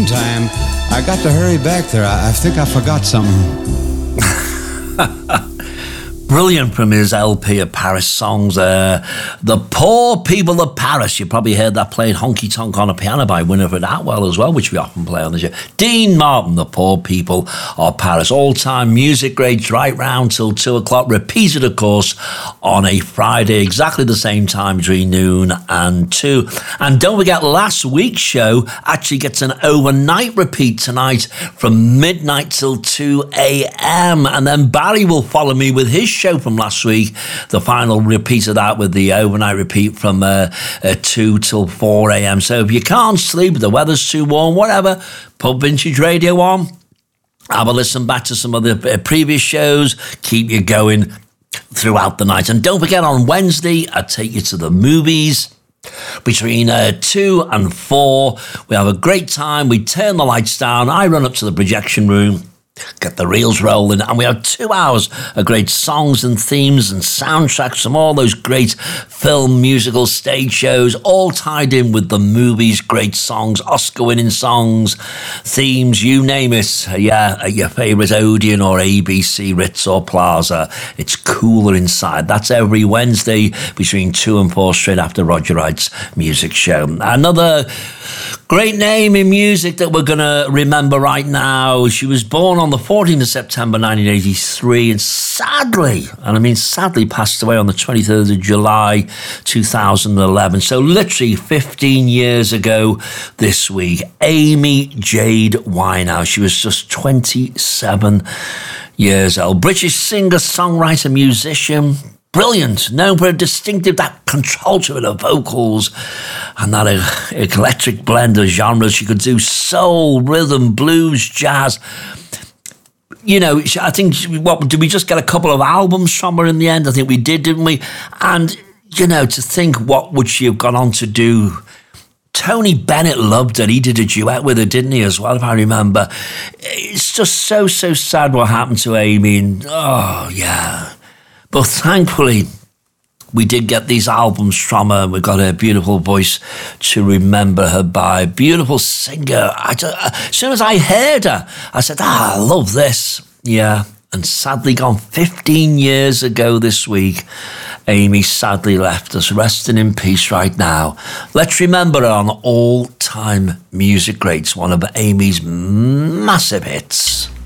time. I got to hurry back there. I think I forgot something. Brilliant from his LP of Paris songs. The Poor People of Paris. You probably heard that played honky tonk on a piano by Winifred Atwell as well, which we often play on the show. Dean Martin, The Poor People of Paris. All-time music grades right round till 2 o'clock. Repeated, of course, on a Friday, exactly the same time between noon and 2. And don't forget, last week's show actually gets an overnight repeat tonight from midnight till 2 a.m. And then Barry will follow me with his show from last week, the final repeat of that with the overnight repeat from 2 till 4 a.m. So if you can't sleep, the weather's too warm, whatever, put Vintage Radio on, have a listen back to some of the previous shows, keep you going throughout the night. And don't forget, on Wednesday, I take you to the movies. Between 2 and 4, we have a great time. We turn the lights down. I run up to the projection room, get the reels rolling, and we have 2 hours of great songs and themes and soundtracks from all those great film, musical, stage shows, all tied in with the movies, great songs, Oscar-winning songs, themes, you name it. Yeah, your favourite Odeon or ABC, Ritz or Plaza. It's cooler inside. That's every Wednesday between 2 and 4, straight after Roger Wright's music show. Another great name in music that we're going to remember right now. She was born on the 14th of September 1983 and sadly passed away on the 23rd of July 2011. So literally 15 years ago this week, Amy Jade Winehouse. She was just 27 years old. British singer, songwriter, musician. Brilliant, known for a distinctive, that contralto in her vocals and that eclectic blend of genres. She could do soul, rhythm, blues, jazz. You know, I think, did we just get a couple of albums from her in the end? I think we did, didn't we? And, you know, to think what would she have gone on to do. Tony Bennett loved her. He did a duet with her, didn't he, as well, if I remember. It's just so sad what happened to Amy. And, oh, yeah. But thankfully, we did get these albums from her. We've got a beautiful voice to remember her by. Beautiful singer. As soon as I heard her, I said, I love this. Yeah. And sadly gone 15 years ago this week, Amy sadly left us, resting in peace right now. Let's remember her on All Time Music Greats, one of Amy's massive hits.